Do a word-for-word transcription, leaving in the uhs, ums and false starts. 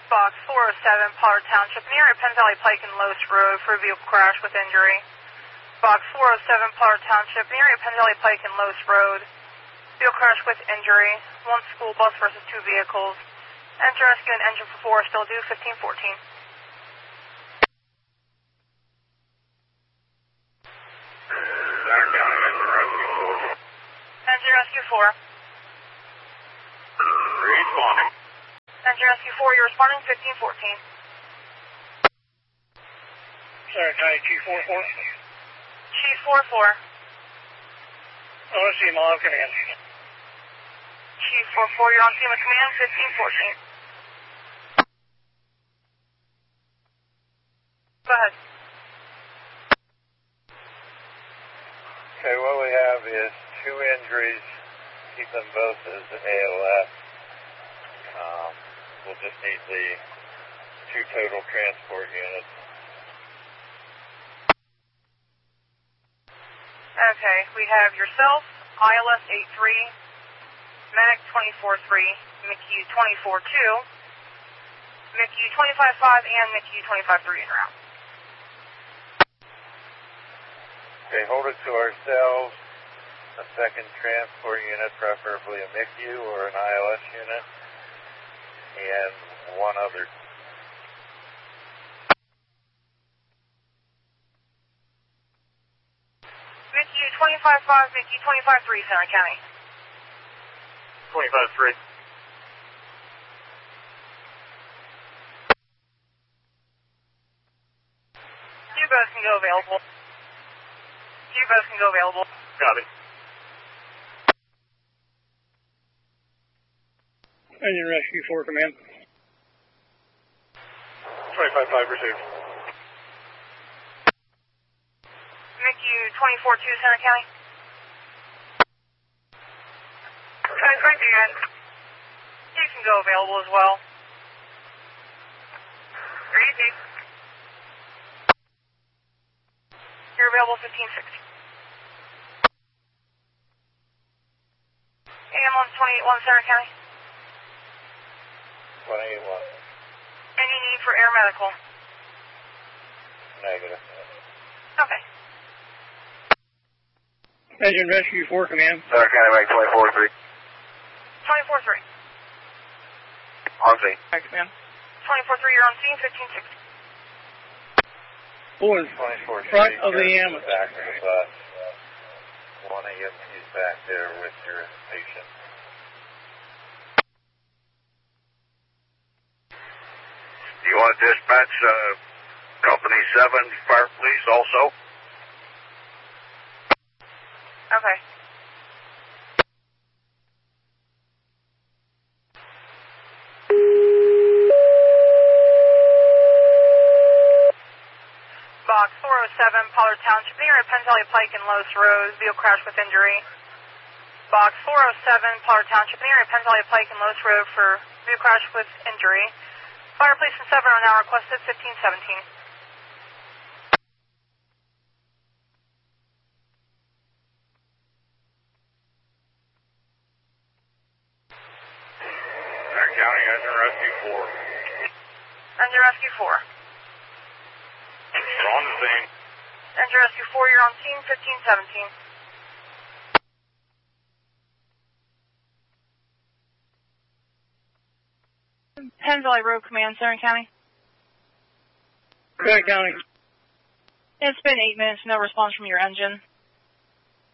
Box four oh seven, Pollard Township, near Penn Valley Pike and Los Road for a vehicle crash with injury. Box four oh seven, Pollard Township, near Penn Valley Pike and Los Road. Vehicle crash with injury. One school bus versus two vehicles. Enter rescue and engine for four, still due fifteen fourteen. Center County, engine rescue four. Engine rescue four. Responding. Engine rescue four, you're responding fifteen fourteen. Center County Chief four four. Chief four four. O S C Milan Command. Chief four four, you're on scene with command fifteen fourteen. Go ahead. Okay, what we have is two injuries. Keep them both as A L S. Um, we'll just need the two total transport units. Okay, we have yourself, I L S eight three, Medic twenty-four three, M C U twenty-four two, M C U twenty-five five, and M C U twenty-five three en route. Okay, hold it to ourselves. A second transport unit, preferably a M C U or an I L S unit, and one other. M C U twenty-five five, M C U twenty-five three, Center County. twenty-five three. You both can go available. You both can go available. Copy. Engine rescue four command. twenty-five five received. M C U twenty-four two, Center County. twenty-five again. You can go available as well. You're easy. You're available fifteen sixty. A M one twenty-eight one, Center County. twenty-eight one. Any need for air medical? Negative. Okay. Engine rescue four command. Center County, Mike twenty-four three. twenty-four three. On scene. Hi, command. twenty-four three, you're on scene, fifteen sixty. Four in twenty-four front of the ambulance. Back of the bus. One of you is back there with your patient. Do you want to dispatch uh, Company seven Fire Police also? Okay. Box four oh seven, Pollard Township, near Penn Valley Pike and Los Road, vehicle crash with injury. Box four oh seven, Pollard Township, near Penn Valley Pike and Los Road for vehicle crash with injury. Fire police and seven are now requested, fifteen seventeen. Center County, engine rescue four. Engine rescue four. We're on the scene. Engine rescue four, you're on scene, fifteen seventeen. Penn Valley Road Command, Center County. Center County. It's been eight minutes, no response from your engine.